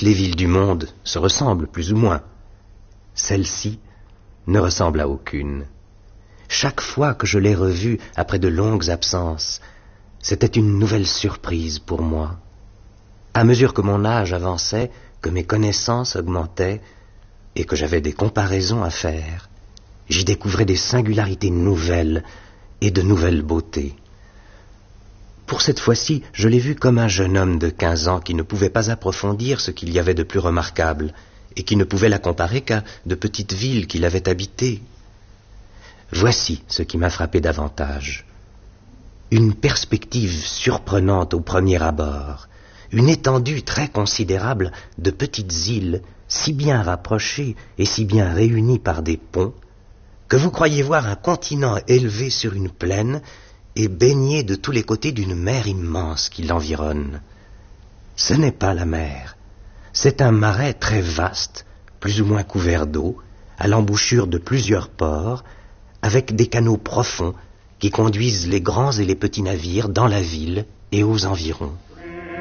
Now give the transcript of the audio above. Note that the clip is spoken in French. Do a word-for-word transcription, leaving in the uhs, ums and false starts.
toutes les villes du monde se ressemblent plus ou moins. Celle-ci ne ressemble à aucune. Chaque fois que je l'ai revue après de longues absences, c'était une nouvelle surprise pour moi. À mesure que mon âge avançait, que mes connaissances augmentaient et que j'avais des comparaisons à faire, j'y découvrais des singularités nouvelles et de nouvelles beautés. Pour cette fois-ci, je l'ai vu comme un jeune homme de quinze ans qui ne pouvait pas approfondir ce qu'il y avait de plus remarquable et qui ne pouvait la comparer qu'à de petites villes qu'il avait habitées. Voici ce qui m'a frappé davantage. Une perspective surprenante au premier abord, une étendue très considérable de petites îles si bien rapprochées et si bien réunies par des ponts que vous croyez voir un continent élevé sur une plaine et baigné de tous les côtés d'une mer immense qui l'environne. Ce n'est pas la mer, c'est un marais très vaste, plus ou moins couvert d'eau, à l'embouchure de plusieurs ports, avec des canaux profonds qui conduisent les grands et les petits navires dans la ville et aux environs.